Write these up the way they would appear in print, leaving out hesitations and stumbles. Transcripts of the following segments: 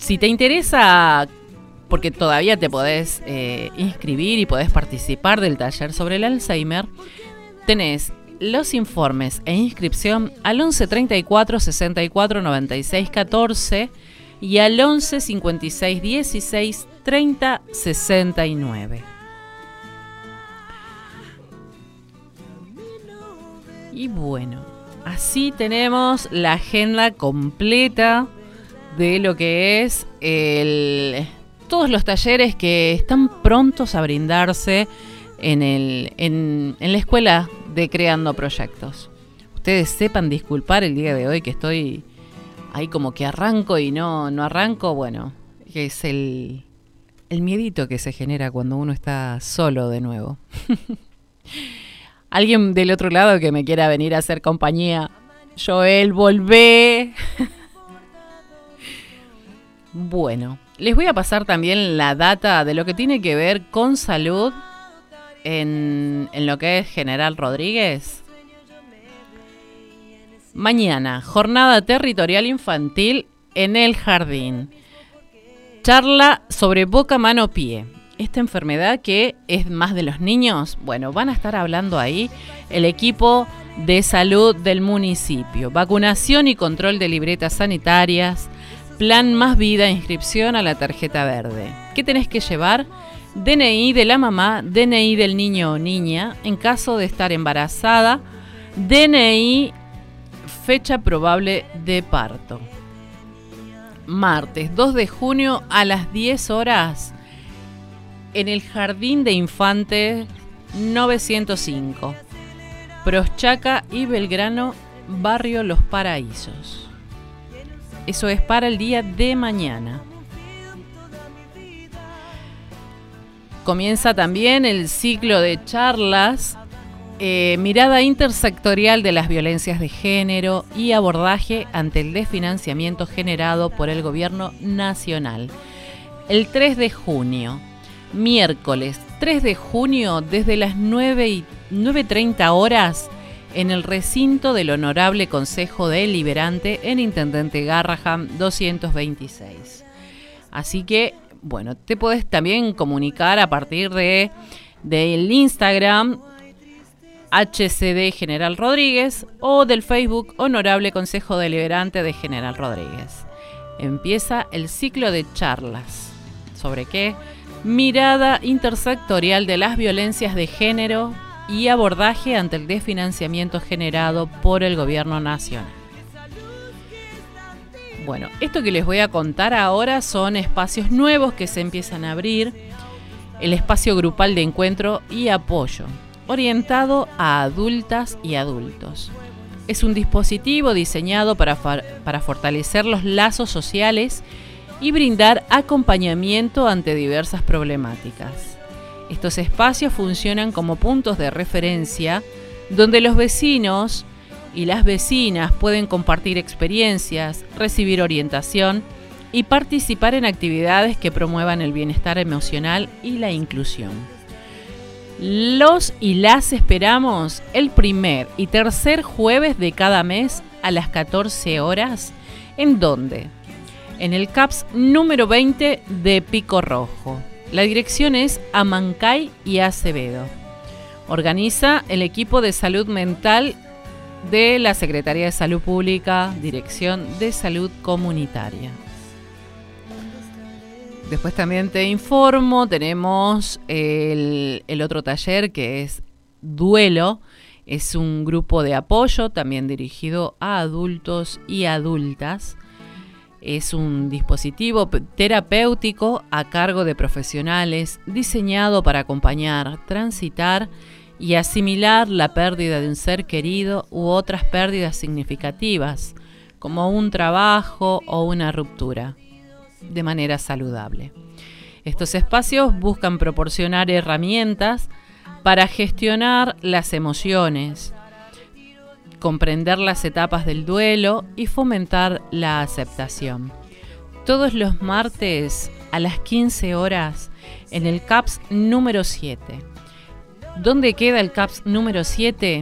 Si te interesa, porque todavía te podés inscribir y podés participar del taller sobre el Alzheimer, tenés los informes e inscripción al 11 34 64 96 14 y al 11 56 16 30 69. Y bueno, así tenemos la agenda completa de lo que es todos los talleres que están prontos a brindarse en la escuela de Creando Proyectos. Ustedes sepan disculpar el día de hoy que estoy ahí como que arranco y no arranco. Bueno, que es el miedito que se genera cuando uno está solo de nuevo. Alguien del otro lado que me quiera venir a hacer compañía. Joel, volvé. Bueno, les voy a pasar también la data de lo que tiene que ver con salud en lo que es General Rodríguez. Mañana, jornada territorial infantil en el jardín. Charla sobre boca, mano, pie. Esta enfermedad que es más de los niños, bueno, van a estar hablando ahí el equipo de salud del municipio. Vacunación y control de libretas sanitarias, plan Más Vida, inscripción a la tarjeta verde. ¿Qué tenés que llevar? DNI de la mamá, DNI del niño o niña, en caso de estar embarazada, DNI, fecha probable de parto. Martes 2 de junio a las 10 horas en el Jardín de Infantes 905, Proschaca y Belgrano, barrio Los Paraísos. Eso es para el día de mañana. Comienza también el ciclo de charlas, mirada intersectorial de las violencias de género y abordaje ante el desfinanciamiento generado por el gobierno nacional. El 3 de junio, miércoles 3 de junio, desde las 9:30 horas, en el recinto del Honorable Consejo Deliberante en Intendente Garrahan 226. Así que, bueno, te podés también comunicar a partir del Instagram HCD General Rodríguez o del Facebook Honorable Consejo Deliberante de General Rodríguez. Empieza el ciclo de charlas. ¿Sobre qué? Mirada intersectorial de las violencias de género y abordaje ante el desfinanciamiento generado por el gobierno nacional. Bueno, esto que les voy a contar ahora son espacios nuevos que se empiezan a abrir. El espacio grupal de encuentro y apoyo, orientado a adultas y adultos. Es un dispositivo diseñado para fortalecer los lazos sociales y brindar acompañamiento ante diversas problemáticas. Estos espacios funcionan como puntos de referencia donde los vecinos y las vecinas pueden compartir experiencias, recibir orientación y participar en actividades que promuevan el bienestar emocional y la inclusión. Los y las esperamos el primer y tercer jueves de cada mes a las 14 horas. ¿En dónde? En el CAPS número 20 de Pico Rojo. La dirección es Amancay y Acevedo. Organiza el equipo de salud mental de la Secretaría de Salud Pública, Dirección de Salud Comunitaria. Después también te informo, tenemos el otro taller que es Duelo. Es un grupo de apoyo también dirigido a adultos y adultas. Es un dispositivo terapéutico a cargo de profesionales diseñado para acompañar, transitar y asimilar la pérdida de un ser querido u otras pérdidas significativas, como un trabajo o una ruptura, de manera saludable. Estos espacios buscan proporcionar herramientas para gestionar las emociones, comprender las etapas del duelo y fomentar la aceptación. Todos los martes a las 15 horas en el CAPS número 7. ¿Dónde queda el CAPS número 7?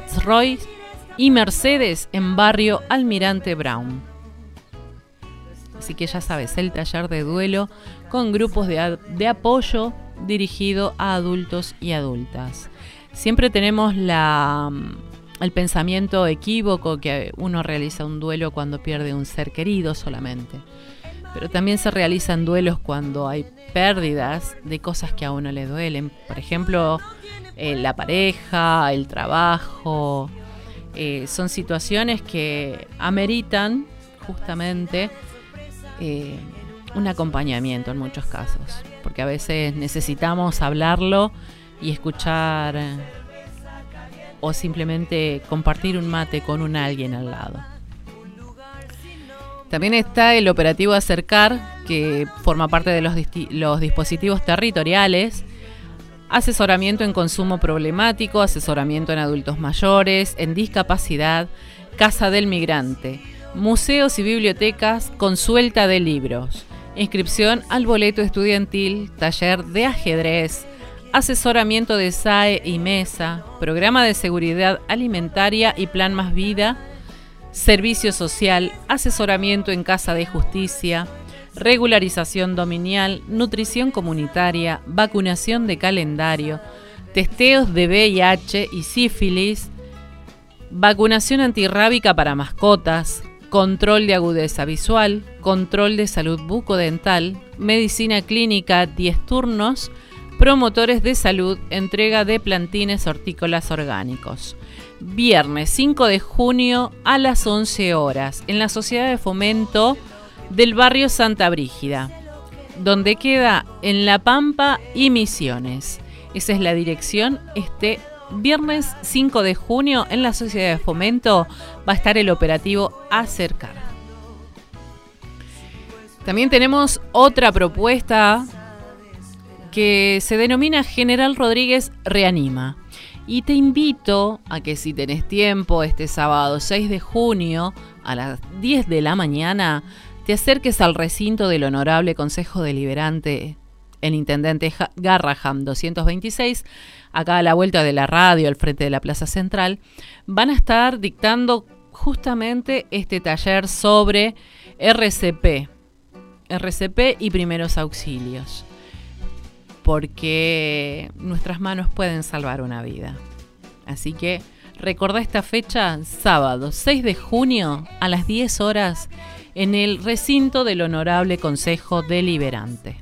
Fitzroy y Mercedes en barrio Almirante Brown. Así que ya sabes, el taller de duelo con grupos de apoyo dirigido a adultos y adultas. Siempre tenemos el pensamiento equívoco que uno realiza un duelo cuando pierde un ser querido solamente. Pero también se realizan duelos cuando hay pérdidas de cosas que a uno le duelen. Por ejemplo, la pareja, el trabajo. Son situaciones que ameritan justamente un acompañamiento en muchos casos. Porque a veces necesitamos hablarlo y escuchar o simplemente compartir un mate con alguien al lado. También está el operativo Acercar, que forma parte de los dispositivos territoriales, asesoramiento en consumo problemático, asesoramiento en adultos mayores, en discapacidad, Casa del Migrante, museos y bibliotecas, consulta de libros, inscripción al boleto estudiantil, taller de ajedrez, asesoramiento de SAE y MESA, programa de seguridad alimentaria y Plan Más Vida, servicio social, asesoramiento en casa de justicia, regularización dominial, nutrición comunitaria, vacunación de calendario, testeos de VIH y sífilis, vacunación antirrábica para mascotas, control de agudeza visual, control de salud bucodental, medicina clínica 10 turnos, promotores de salud, entrega de plantines hortícolas orgánicos. Viernes 5 de junio a las 11 horas en la Sociedad de Fomento del barrio Santa Brígida, donde queda en La Pampa y Misiones. Esa es la dirección. Este viernes 5 de junio en la Sociedad de Fomento va a estar el operativo Acercar. También tenemos otra propuesta que se denomina General Rodríguez Reanima. Y te invito a que si tenés tiempo este sábado 6 de junio a las 10 de la mañana te acerques al recinto del Honorable Consejo Deliberante, el Intendente Garraham 226, acá a la vuelta de la radio, al frente de la Plaza Central. Van a estar dictando justamente este taller sobre RCP y primeros auxilios, porque nuestras manos pueden salvar una vida. Así que recordá esta fecha, sábado 6 de junio a las 10 horas en el recinto del Honorable Consejo Deliberante.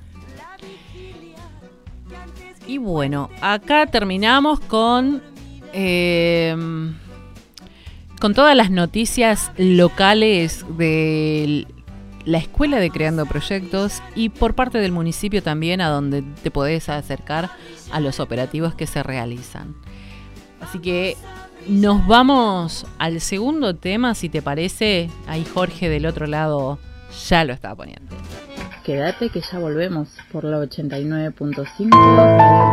Y bueno, acá terminamos con todas las noticias locales de la Escuela de Creando Proyectos y por parte del municipio también, a donde te podés acercar a los operativos que se realizan. Así que nos vamos al segundo tema, si te parece. Ahí Jorge del otro lado ya lo estaba poniendo. Quédate que ya volvemos por la 89.5.